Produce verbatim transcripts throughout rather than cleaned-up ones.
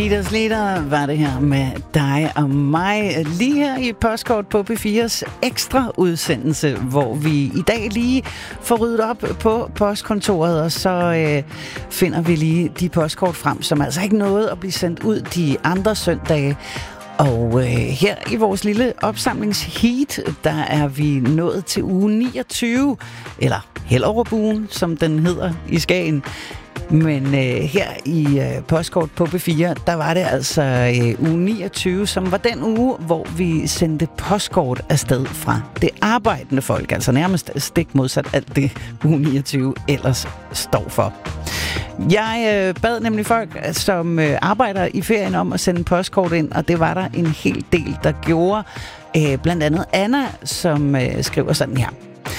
Peters Leder var det her med dig og mig, lige her i Postkort på P fires ekstra udsendelse, hvor vi i dag lige får ryddet op på postkontoret, og så øh, finder vi lige de postkort frem, som altså ikke nåede at blive sendt ud de andre søndage. Og øh, her i vores lille opsamlingsheat, der er vi nået til uge niogtyve, eller Hellerup-ugen, som den hedder i Skagen. Men øh, her i øh, Postkort på P fire, der var det altså øh, uge niogtyve, som var den uge, hvor vi sendte postkort afsted fra det arbejdende folk. Altså nærmest stik modsat alt det uge niogtyve ellers står for. Jeg øh, bad nemlig folk, som øh, arbejder i ferien, om at sende postkort ind, og det var der en hel del, der gjorde. Øh, blandt andet Anna, som øh, skriver sådan her.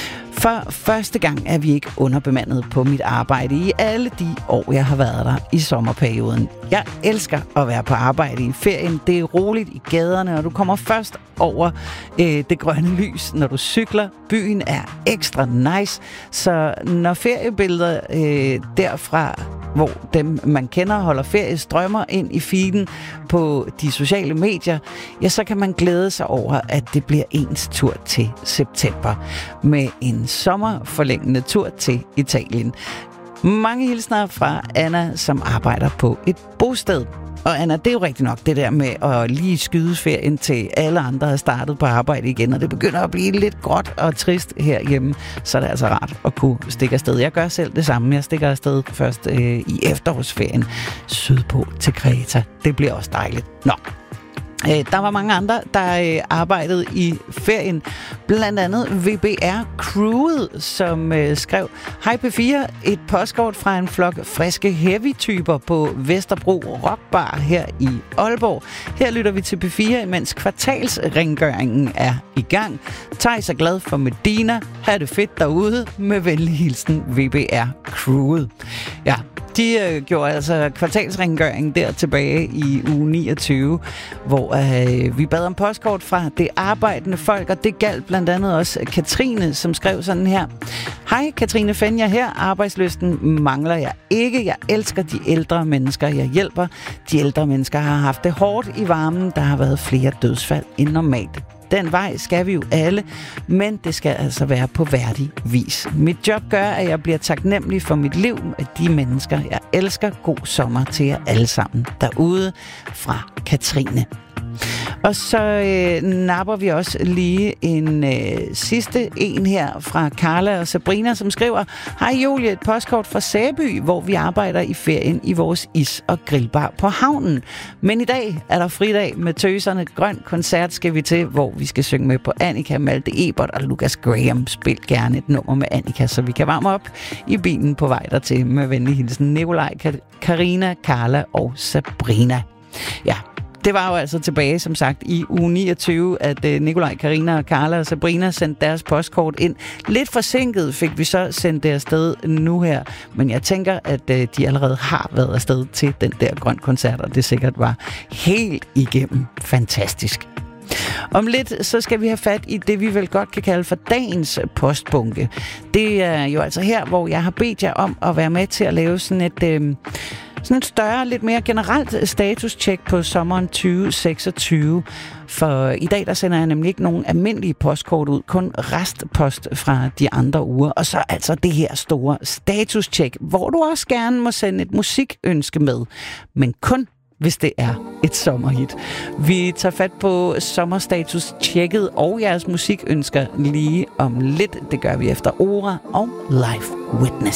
For første gang er vi ikke underbemandet på mit arbejde i alle de år, jeg har været der i sommerperioden. Jeg elsker at være på arbejde i ferien. Det er roligt i gaderne, og du kommer først over øh, det grønne lys, når du cykler. Byen er ekstra nice, så når feriebilleder øh, derfra, hvor dem man kender holder ferie, strømmer ind i feeden på de sociale medier, ja, så kan man glæde sig over, at det bliver ens tur til september med en sommerforlængende tur til Italien. Mange hilsner fra Anna, som arbejder på et bosted. Og Anna, det er jo rigtigt nok det der med at lige skyde ferien til alle andre har startet på arbejde igen, og det begynder at blive lidt gråt og trist herhjemme, så er det altså rart at kunne stikke afsted. Jeg gør selv det samme. Jeg stikker afsted først øh, i efterårsferien sydpå til Kreta. Det bliver også dejligt. Nå. Der var mange andre, der arbejdede i ferien. Blandt andet V B R-crewet, som skrev: Hej P fire, et postkort fra en flok friske heavy-typer på Vesterbro Rockbar her i Aalborg. Her lytter vi til P fire, mens kvartalsrengøringen er i gang. Thijs er glad for Medina. Ha' det fedt derude. Med venlig hilsen V B R-crewet. Ja, de øh, gjorde altså kvartalsrengøring der tilbage i uge niogtyve, hvor øh, vi bad om postkort fra det arbejdende folk, og det galt blandt andet også Katrine, som skrev sådan her. Hej, Katrine Fenja her. Arbejdslysten mangler jeg ikke. Jeg elsker de ældre mennesker, jeg hjælper. De ældre mennesker har haft det hårdt i varmen. Der har været flere dødsfald end normalt. Den vej skal vi jo alle, men det skal altså være på værdig vis. Mit job gør, at jeg bliver taknemmelig for mit liv, af de mennesker, jeg elsker. God sommer til jer alle sammen derude fra Katrine. Og så øh, napper vi også lige en øh, sidste en her fra Carla og Sabrina, som skriver: Hej Julie, et postkort fra Sæby, hvor vi arbejder i ferien i vores is- og grillbar på havnen. Men i dag er der fridag med tøserne. Grøn koncert skal vi til, hvor vi skal synge med på Annika, Malte Ebert og Lucas Graham. Spil gerne et nummer med Annika, så vi kan varme op i bilen på vej dertil. Med venlig hilsen Nikolaj, Karina, Carla og Sabrina. Ja, det var jo altså tilbage, som sagt, i uge niogtyve, at uh, Nikolaj, Karina, Carla og Sabrina sendte deres postkort ind. Lidt forsinket fik vi så sendt det afsted nu her, men jeg tænker, at uh, de allerede har været afsted til den der grøn koncert, og det sikkert var helt igennem fantastisk. Om lidt, så skal vi have fat i det, vi vel godt kan kalde for dagens postbunke. Det er jo altså her, hvor jeg har bedt jer om at være med til at lave sådan et... Øh, Sådan et større, lidt mere generelt status-check på sommeren tyve seksogtyve. For i dag, der sender jeg nemlig ikke nogen almindelige postkort ud, kun restpost fra de andre uger. Og så altså det her store status-check, hvor du også gerne må sende et musikønske med, men kun hvis det er et sommerhit. Vi tager fat på sommerstatus-checket og jeres musikønsker lige om lidt. Det gør vi efter Ora og Live Witness.